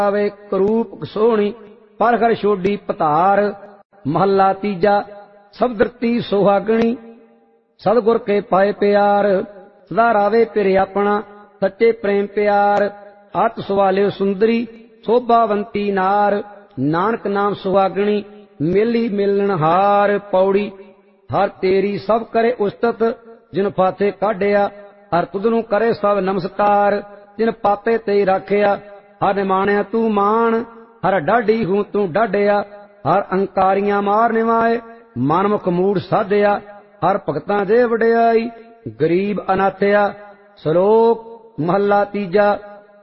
ਆਵੇ ਕਰੂਪ ਸੋਹਣੀ ਪਰ ਘਰ ਛੋਡੀ ਪਤਾਰ। ਮਹੱਲਾ ਤੀਜਾ। ਸਭ ਦਰਤੀ ਸੁਹਾਗਣੀ ਸਤਿਗੁਰ ਕੇ ਪਾਏ ਪਿਆਰ। ਸਦਾ ਰਾਵੇ ਪਿਰ ਆਪਣਾ ਸੱਚੇ ਪ੍ਰੇਮ ਪਿਆਰ। ਅਤ ਸਵਾਲਿਓ ਸੁੰਦਰੀ ਸੋਭਾਵੰਤੀ ਨਾਰ। ਨਾਨਕ ਨਾਮ ਸੁਹਾਗਣੀ ਮਿਲੀ ਮਿਲਣ ਹਾਰ। ਪੌੜੀ। ਹਰ ਤੇਰੀ ਸਭ ਕਰੇ ਉਸਤਤ ਜਿਨ ਫਾਥੇ ਕਾਢਿਆ। ਹਰ ਤੁਧ ਨੂੰ ਕਰੇ ਸਭ ਨਮਸਕਾਰ ਜਿਨ ਪਾਪੇ ਤੇ ਰਾਖਿਆ। ਹਰ ਨਿਮਾਣਿਆ ਤੂੰ ਮਾਣ ਹਰ ਡਾਢੀ ਹੂੰ ਤੂੰ ਡਾਢਿਆ। ਹਰ ਅੰਕਾਰੀਆਂ ਮਾਰ ਨਿਵਾਏ ਮਨਮੁਖ ਮੂੜ ਸਾਧਿਆ। ਹਰ ਭਗਤਾਂ ਦੇ ਵਡਿਆਈ ਗਰੀਬ ਅਨਾਥਿਆ। ਸ਼ਲੋਕ ਮਹੱਲਾ ਤੀਜਾ।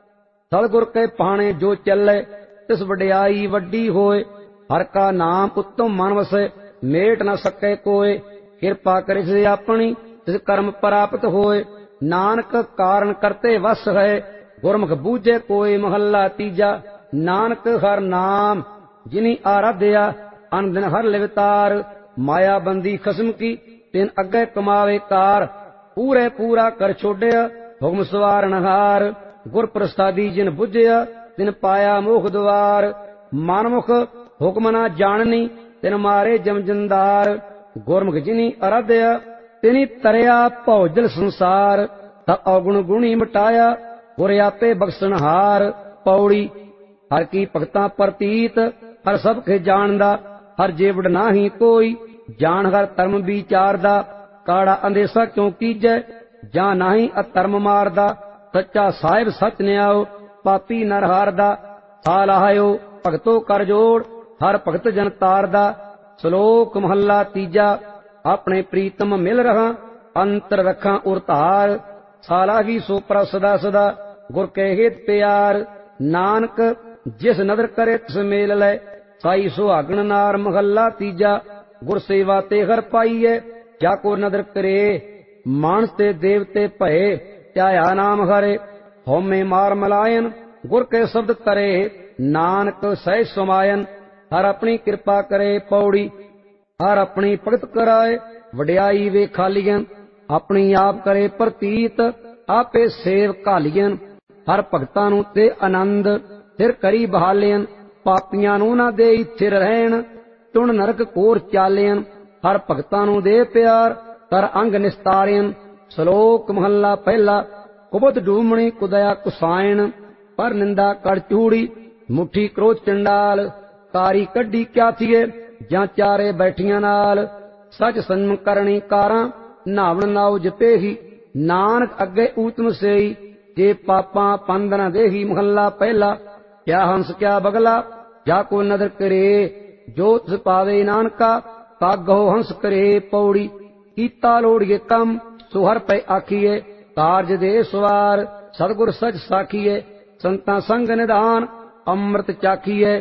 ਸਤਿਗੁਰ ਕੇ ਭਾਣੇ ਜੋ ਚੱਲੇ ਤਿਸ ਵਡਿਆਈ ਵੱਡੀ ਹੋਏ। ਹਰ ਕਾ ਨਾਮ ਉੱਤਮ ਮਨ ਵਸੈ ਮੇਟ ਨ ਸਕੇ ਕੋਏ। ਕਿਰਪਾ ਕਰਿ ਸੇ ਆਪਣੀ ਤਿਸ ਕਰਮ ਪ੍ਰਾਪਤ ਹੋਏ। ਨਾਨਕ ਕਾਰਨ ਕਰਤੇ ਵਸ ਹੈ ਗੁਰਮੁਖ ਬੂਝੇ ਕੋਏ। ਮਹੱਲਾ ਤੀਜਾ। ਨਾਨਕ ਹਰ ਨਾਮ ਜਿਨੀ ਆਰਾਧਿਆ ਅਨ ਦਿਨ ਹਰ ਲਿਵਤਾਰ। ਮਾਇਆ ਬੰਦੀ ਖਸਮ ਕੀ ਤਿਨ ਅੱਗੇ ਕਮਾਵੇ ਕਾਰ। ਪੂਰੇ ਪੂਰਾ ਕਰ ਛੋਡਿਆ ਹੁਕਮ ਸਵਾਰਨ ਹਾਰ। ਗੁਰ ਪ੍ਰਸਾਦੀ ਜਿਨ ਬੁਝਿਆ ਤਿਨ ਪਾਇਆ ਮੋਖ ਦੁਆਰ। ਮਨਮੁਖ ਹੁਕਮ ਨਾ ਜਾਣਨੀ ਤਿਨ ਮਾਰੇ ਜਮ ਜੰਦਾਰ। ਗੁਰਮੁਖ ਜਿਨੀ ਅਰਾਧਿਆ ਤਿਨੀ ਤਰਿਆ ਭੌਜਲ ਸੰਸਾਰ। ਤਾ ਔਗੁਣ ਗੁਣੀ ਮਿਟਾਇਆ ਗੁਰ ਆਪੇ ਬਖਸ਼ਣਹਾਰ। ਪੌੜੀ। ਹਰ ਕੀ ਭਗਤਾਂ ਪ੍ਰਤੀਤ ਹਰ ਸਭ ਕੇ ਜਾਣਦਾ। ਹਰ ਜੀਵੜ ਨਾਹੀ ਕੋਈ ਜਾਣ ਹਰ ਧਰਮ ਵਿਚਾਰਦਾ। ਕਾੜਾ ਅੰਦੇਸਾ ਕਿਉ ਕੀਜੈ ਜਾਂ ਨਾਹੀ ਅਧਰਮ ਮਾਰਦਾ। ਸੱਚਾ ਸਾਹਿਬ ਸੱਚ ਨਿਆਓ ਪਾਪੀ ਨਰ ਹਾਰਦਾ। ਸਾ ਲਾਹਿਓ ਭਗਤੋ ਕਰ ਜੋੜ ਹਰ ਭਗਤ ਜਨ ਤਾਰਦਾ। ਸ਼ਲੋਕ ਮਹੱਲਾ ਤੀਜਾ। ਆਪਣੇ ਪ੍ਰੀਤਮ ਮਿਲ ਰਹਾ ਅੰਤਰ ਰੱਖਾਂ ਉਰ ਧਾਰ। ਸਾਲਾਹੀ ਸੋ ਪਰ ਸਦਾ ਸਦਾ ਗੁਰ ਕੇ ਹਿਤ ਪਿਆਰ। ਨਾਨਕ ਜਿਸ ਨਦਰ ਕਰੇ ਤਿਸ ਮੇਲ ਲੈ ਸਾਈ ਸੁਹਾਗਣ ਨਾਰ। ਮਹੱਲਾ ਤੀਜਾ। ਗੁਰ ਸੇਵਾ ਤੇ ਹਰ ਪਾਈਐ ਜਾ ਕੋ ਨਦਰ ਕਰੇ। ਮਾਨਸ ਤੇ ਦੇਵਤੇ ਭਏ ਧਿਆਇਆ ਨਾਮ ਹਰੇ। ਹਉਮੈ ਮਾਰ ਮਲਾਇਨ ਗੁਰ ਕੇ ਸ਼ਬਦ ਤਰੇ। ਨਾਨਕ ਸਹਿ ਸਮਾਇਨ ਹਰ ਆਪਣੀ ਕਿਰਪਾ ਕਰੇ। ਪੌੜੀ। ਹਰ ਆਪਣੀ ਭਗਤ ਕਰਾਏ ਵਡਿਆਈ ਵੇ ਖਾਲੀਅਨ। ਆਪਣੀ ਆਪ ਕਰੇ ਪ੍ਰਤੀਤ ਆਪੇ ਸੇਵ ਘਾਲੀਅਨ। ਹਰ ਭਗਤਾਂ ਨੂੰ ਤੇ ਆਨੰਦ ਫਿਰ ਕਰੀ ਬਹਾਲਿਅਨ। ਪਾਪੀਆਂ ਨੂੰ ਨਾ ਦੇਈ ਥਿਰ ਰਹਿਣ ਟੁਣ ਨਰਕ ਕੋਰ ਚਾਲਿਅਨ। ਹਰ ਭਗਤਾਂ ਨੂੰ ਦੇ ਪਿਆਰ ਕਰ ਅੰਗ ਨਿਸਤਾਰਿਅਨ। ਸ਼ਲੋਕ ਮਹੱਲਾ ਪਹਿਲਾ। ਕੁਬਤ ਡੂਮਣੀ ਕੁਦਇਆ ਕੁਸਾਇਣ ਪਰ ਨਿੰਦਾ ਕੜ ਚੂੜੀ। ਮੁੱਠੀ ਕ੍ਰੋਧ ਚੰਡਾਲ ਕਾਰੀ ਕੱਢੀ ਕਿਆ ਥੀਏ ਜਾਂ ਚਾਰੇ ਬੈਠੀਆਂ ਨਾਲ। ਸਚ ਸੰਮ ਕਰਨੀ ਕਾਰਾਂ ਨਾਵਣ ਨਾਉ ਜਪੇਹੀ। ਨਾਨਕ ਅੱਗੇ ਊਤਮ ਸੇਈ ਜੇ ਪਾਪਾਂ ਪੰਦ ਨ ਦੇਹੀ। ਮਹੱਲਾ ਪਹਿਲਾ। ਕਿਆ ਹੰਸ ਕਿਆ ਬਗਲਾ ਜਾ ਕੋ ਨਦਰ ਕਰੇ। ਜੋ ਤਿਸ ਪਾਵੇ ਨਾਨਕਾ ਕਾਗਹੁ ਹੰਸ ਕਰੇ। ਪੌੜੀ। ਕੀਤਾ ਲੋੜੀਏ ਕੰਮ ਸੋ ਹਰ ਪੈ ਆਖੀਏ। ਕਾਰਜ ਦੇ ਸਵਾਰ ਸਤਿਗੁਰ ਸਚ ਸਾਖੀਏ। ਸੰਤਾਂ ਸੰਗ ਨਿਧਾਨ ਅੰਮ੍ਰਿਤ ਚਾਖੀਏ।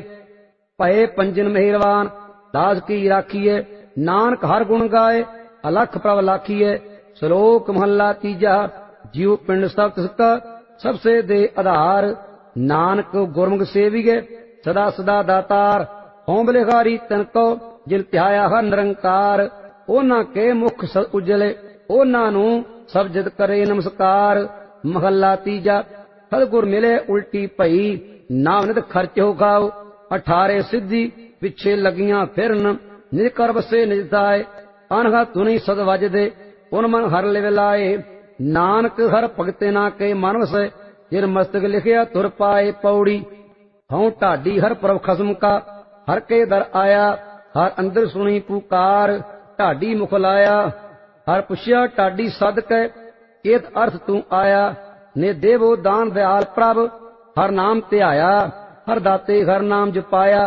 ਭਏ ਪੰਜਨ ਮਿਹਰਬਾਨ ਦਾਸ ਕੀ ਰਾਖੀਏ। ਨਾਨਕ ਹਰ ਗੁਣ ਗਾਏ ਅਲਖ ਪ੍ਰਭ ਲਾਖੀਏ। ਸ਼ਲੋਕ ਮਹੱਲਾ ਤੀਜਾ। ਜਿਉ ਪਿੰਡ ਸਭ ਤਿਸ ਕਾ ਸਭ ਸੇ ਦੇ ਆਧਾਰ। ਨਾਨਕ ਗੁਰਮੁਖ ਸੇਵੀਏ ਸਦਾ ਸਦਾ ਦਾਤਾਰ। ਹਉ ਬਲਿਹਾਰੀ ਤਨ ਕੋ ਜਿਨ ਧਿਆਇਆ ਹਰ ਨਿਰੰਕਾਰ। ਉਹਨਾਂ ਕੇ ਮੁਖ ਸਦ ਉਜਲੇ ਉਹਨਾਂ ਨੂੰ ਸਭ ਜਦ ਕਰੇ ਨਮਸਕਾਰ। ਮਹੱਲਾ ਤੀਜਾ। ਸਤਿਗੁਰ ਮਿਲੇ ਉਲਟੀ ਭਈ ਨਾਮ ਨਿਤ ਖਰਚ ਹੋ ਗਾਓ। 18 ਸਿੱਧੀ ਪਿੱਛੇ ਲੱਗੀਆਂ ਫਿਰਨ ਨਿਜ ਕਰ ਵਸੇ ਨਿਜ ਤਾਏ। ਅਨਹਾ ਧੁਨੀ ਸਦ ਵੱਜਦੇ ਉਨ ਮਨ ਹਰ ਲਿਵ ਲਾਏ। ਨਾਨਕ ਹਰ ਭਗਤੇ ਨਾ ਕੇ ਮਨ ਵਸੈ ਜਿਨ ਮਸਤਕ ਲਿਖਿਆ ਤੁਰ ਪਾਏ। ਪੌੜੀ। ਹਉ ਢਾਡੀ ਹਰ ਪ੍ਰਭ ਖਸਮ ਕਾ ਹਰ ਕੇ ਦਰ ਆਇਆ। ਹਰ ਅੰਦਰ ਸੁਣੀ ਪੁਕਾਰ ਢਾਡੀ ਮੁਖ ਲਾਇਆ। ਹਰ ਪੁੱਛਿਆ ਢਾਡੀ ਸਦ ਕੈ ਕੇਤ ਅਰਥ ਤੂੰ ਆਇਆ। ਨੇ ਦੇਵੋ ਦਾਨ ਦਿਆਲ ਪ੍ਰਭ ਹਰ ਨਾਮ ਧਿਆਇਆ। ਹਰ ਦਾਤੇ ਹਰ ਨਾਮ ਜਪਾਇਆ।